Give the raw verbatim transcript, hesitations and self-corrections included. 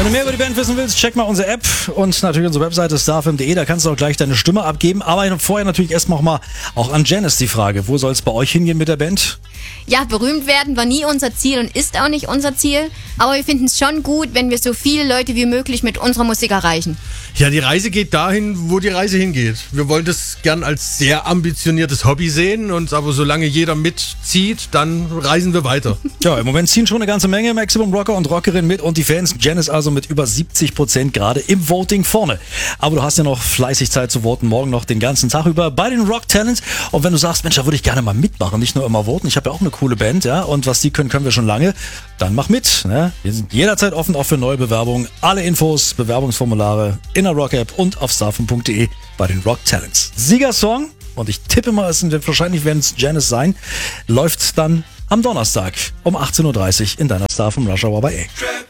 Wenn du mehr über die Band wissen willst, check mal unsere App und natürlich unsere Webseite starfm punkt de, da kannst du auch gleich deine Stimme abgeben. Aber vorher natürlich erstmal auch mal auch an Janice die Frage, wo soll es bei euch hingehen mit der Band? Ja, berühmt werden war nie unser Ziel und ist auch nicht unser Ziel. Aber wir finden es schon gut, wenn wir so viele Leute wie möglich mit unserer Musik erreichen. Ja, die Reise geht dahin, wo die Reise hingeht. Wir wollen das gern als sehr ambitioniertes Hobby sehen, und aber solange jeder mitzieht, dann reisen wir weiter. Ja, im Moment ziehen schon eine ganze Menge Maximum Rocker und Rockerinnen mit und die Fans. Janice also mit über siebzig Prozent gerade im Voting vorne. Aber du hast ja noch fleißig Zeit zu voten, morgen noch den ganzen Tag über bei den Rock Talents. Und wenn du sagst, Mensch, da würde ich gerne mal mitmachen, nicht nur immer voten. Ich habe ja auch eine coole Band, ja, und was die können, können wir schon lange. Dann mach mit. Ne? Wir sind jederzeit offen auch für neue Bewerbungen. Alle Infos, Bewerbungsformulare in der Rock-App und auf starfm punkt de bei den Rock Talents. Siegersong, und ich tippe mal, es wird wahrscheinlich werden es Janice sein, läuft dann am Donnerstag um achtzehn Uhr dreißig in deiner Starfm Rush Hour bei A.